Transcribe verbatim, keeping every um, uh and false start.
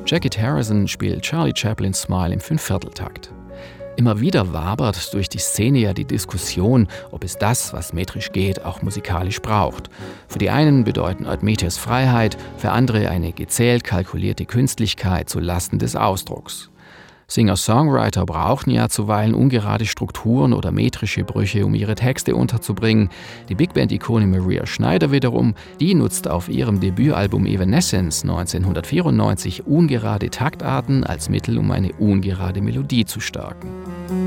Jackie Harrison spielt Charlie Chaplins Smile im Fünfvierteltakt. Immer wieder wabert durch die Szene ja die Diskussion, ob es das, was metrisch geht, auch musikalisch braucht. Für die einen bedeuten Admetius Freiheit, für andere eine gezählt kalkulierte Künstlichkeit zu Lasten des Ausdrucks. Singer-Songwriter brauchen ja zuweilen ungerade Strukturen oder metrische Brüche, um ihre Texte unterzubringen. Die Big-Band-Ikone Maria Schneider wiederum, die nutzt auf ihrem Debütalbum Evanescence neunzehnhundertvierundneunzig ungerade Taktarten als Mittel, um eine ungerade Melodie zu stärken.